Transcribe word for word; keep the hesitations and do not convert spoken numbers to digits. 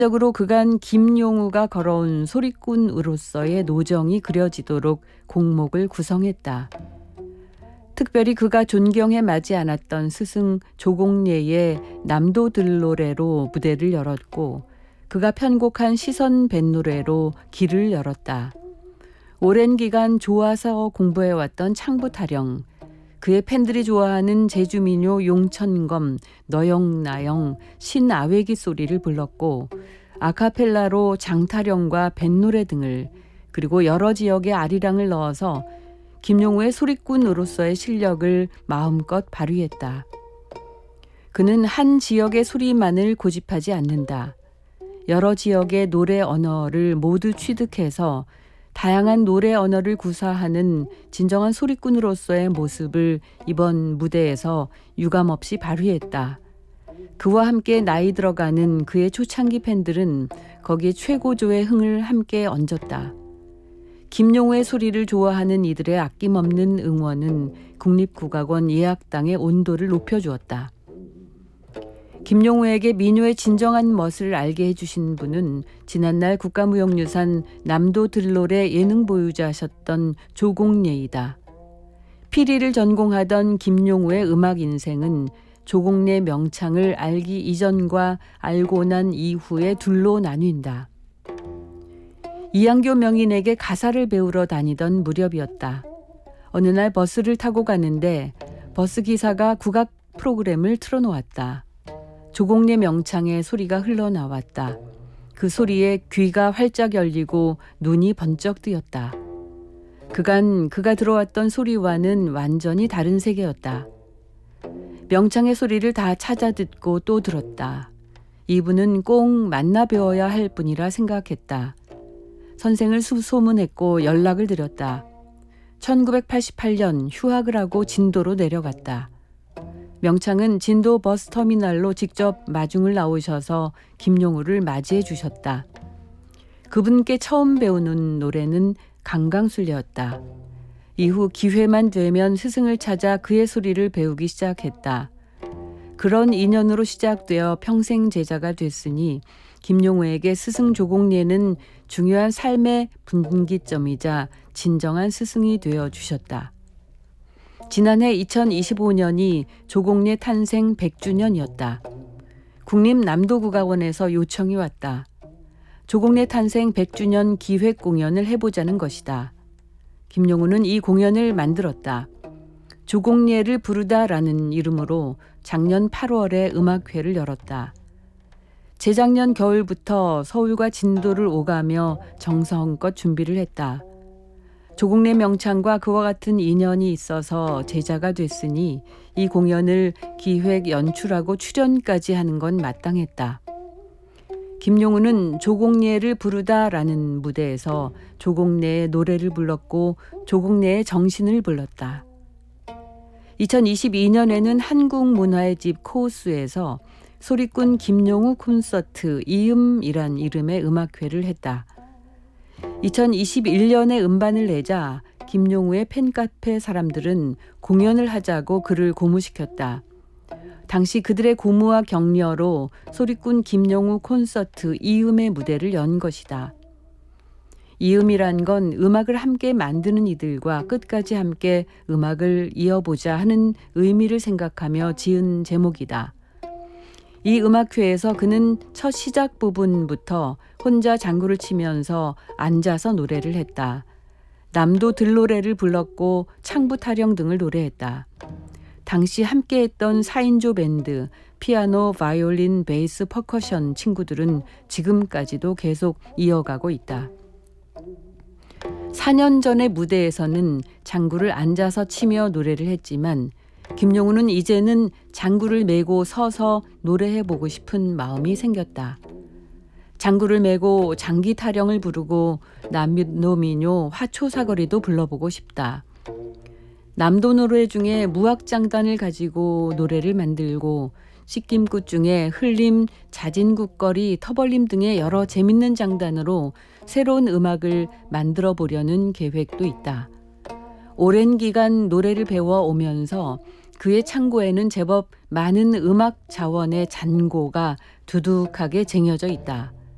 적으로 그간 김용우가 걸어온 소리꾼으로서의 노정이 그려지도록 곡목을 구성했다. 특별히 그가 존경해 마지 않았던 스승 조공례의 남도들노래로 무대를 열었고 그가 편곡한 시선 뱃노래로 길을 열었다. 오랜 기간 좋아서 공부해왔던 창부타령, 그의 팬들이 좋아하는 제주민요 용천검, 너영나영, 신아외기 소리를 불렀고 아카펠라로 장타령과 뱃노래 등을, 그리고 여러 지역의 아리랑을 넣어서 김용우의 소리꾼으로서의 실력을 마음껏 발휘했다. 그는 한 지역의 소리만을 고집하지 않는다. 여러 지역의 노래 언어를 모두 취득해서 다양한 노래 언어를 구사하는 진정한 소리꾼으로서의 모습을 이번 무대에서 유감없이 발휘했다. 그와 함께 나이 들어가는 그의 초창기 팬들은 거기에 최고조의 흥을 함께 얹었다. 김용우의 소리를 좋아하는 이들의 아낌없는 응원은 국립국악원 예악당의 온도를 높여주었다. 김용우에게 민요의 진정한 멋을 알게 해주신 분은 지난날 국가무형유산 남도들노래 예능 보유자셨던 조공례이다. 피리를 전공하던 김용우의 음악 인생은 조공례 명창을 알기 이전과 알고 난 이후에 둘로 나뉜다. 이양교 명인에게 가사를 배우러 다니던 무렵이었다. 어느 날 버스를 타고 가는데 버스 기사가 국악 프로그램을 틀어놓았다. 조공례 명창의 소리가 흘러나왔다. 그 소리에 귀가 활짝 열리고 눈이 번쩍 뜨였다. 그간 그가 들어왔던 소리와는 완전히 다른 세계였다. 명창의 소리를 다 찾아 듣고 또 들었다. 이분은 꼭 만나 배워야 할 분이라 생각했다. 선생을 수소문했고 연락을 드렸다. 천구백팔십팔 년 휴학을 하고 진도로 내려갔다. 명창은 진도 버스터미널로 직접 마중을 나오셔서 김용우를 맞이해 주셨다. 그분께 처음 배우는 노래는 강강술래였다. 이후 기회만 되면 스승을 찾아 그의 소리를 배우기 시작했다. 그런 인연으로 시작되어 평생 제자가 됐으니 김용우에게 스승 조공례는 중요한 삶의 분기점이자 진정한 스승이 되어 주셨다. 지난해 이천이십오 년이 조공례 탄생 백 주년이었다. 국립남도국악원에서 요청이 왔다. 조공례 탄생 백 주년 기획 공연을 해보자는 것이다. 김용우는 이 공연을 만들었다. 조공례를 부르다라는 이름으로 작년 팔월에 음악회를 열었다. 재작년 겨울부터 서울과 진도를 오가며 정성껏 준비를 했다. 조공례 명창과 그와 같은 인연이 있어서 제자가 됐으니 이 공연을 기획, 연출하고 출연까지 하는 건 마땅했다. 김용우는 조공례를 부르다라는 무대에서 조공례의 노래를 불렀고 조공례의 정신을 불렀다. 이천이십이 년에는 한국문화의 집 코호수에서 소리꾼 김용우 콘서트 이음이란 이름의 음악회를 했다. 이천이십일 년에 음반을 내자 김용우의 팬카페 사람들은 공연을 하자고 그를 고무시켰다. 당시 그들의 고무와 격려로 소리꾼 김용우 콘서트 이음의 무대를 연 것이다. 이음이란 건 음악을 함께 만드는 이들과 끝까지 함께 음악을 이어보자 하는 의미를 생각하며 지은 제목이다. 이 음악회에서 그는 첫 시작 부분부터 혼자 장구를 치면서 앉아서 노래를 했다. 남도 들노래를 불렀고 창부타령 등을 노래했다. 당시 함께했던 사 인조 밴드, 피아노, 바이올린, 베이스, 퍼커션 친구들은 지금까지도 계속 이어가고 있다. 사 년 전의 무대에서는 장구를 앉아서 치며 노래를 했지만 김용우는 이제는 장구를 메고 서서 노래해보고 싶은 마음이 생겼다. 장구를 메고 장기 타령을 부르고 남노민요 화초사거리도 불러보고 싶다. 남도 노래 중에 무악장단을 가지고 노래를 만들고 씻김굿 중에 흘림, 자진굿거리, 터벌림 등의 여러 재밌는 장단으로 새로운 음악을 만들어 보려는 계획도 있다. 오랜 기간 노래를 배워 오면서 그의 창고에는 제법 많은 음악 자원의 잔고가 두둑하게 쟁여져 있다.